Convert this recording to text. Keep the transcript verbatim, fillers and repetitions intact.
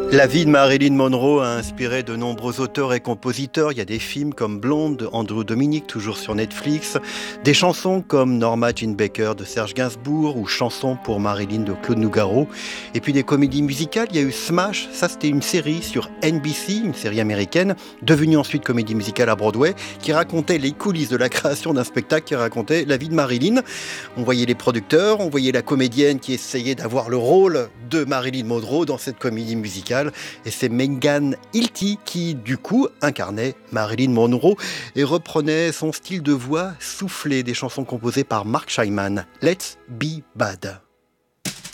La vie de Marilyn Monroe a inspiré de nombreux auteurs et compositeurs. Il y a des films comme Blonde de Andrew Dominic, toujours sur Netflix, des chansons comme Norma Jean Baker de Serge Gainsbourg ou Chansons pour Marilyn de Claude Nougaro. Et puis des comédies musicales, il y a eu Smash, ça c'était une série sur N B C, une série américaine, devenue ensuite comédie musicale à Broadway, qui racontait les coulisses de la création d'un spectacle qui racontait la vie de Marilyn. On voyait les producteurs, on voyait la comédienne qui essayait d'avoir le rôle de Marilyn Monroe dans cette comédie musicale. Et c'est Megan Hilty qui, du coup, incarnait Marilyn Monroe et reprenait son style de voix soufflé des chansons composées par Mark Scheinman. Let's Be Bad.